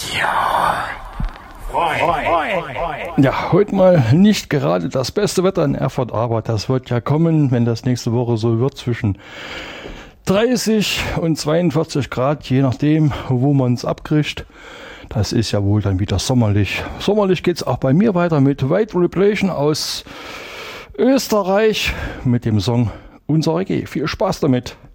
Ja, heute mal nicht gerade das beste Wetter in Erfurt, aber das wird ja kommen, wenn das nächste Woche so wird, zwischen 30 und 42 Grad, je nachdem, wo man es abkriegt. Das ist ja wohl dann wieder sommerlich. Sommerlich geht es auch bei mir weiter mit White Replation aus Österreich mit dem Song Unser EG. Viel Spaß damit!